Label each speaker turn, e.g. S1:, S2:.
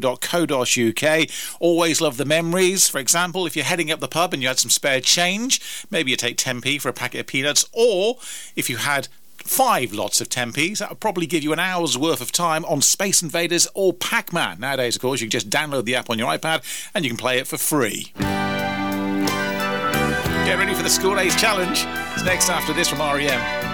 S1: radio.co.uk. Always love the memories. For example, if you're heading up the pub and you had some spare change, maybe you take 10p for a packet of peanuts, or if you had 5 lots of 10p's, that would probably give you an hour's worth of time on Space Invaders or Pac-Man. Nowadays, of course, you can just download the app on your iPad and you can play it for free. Get ready for the School Days Challenge. It's next after this from REM.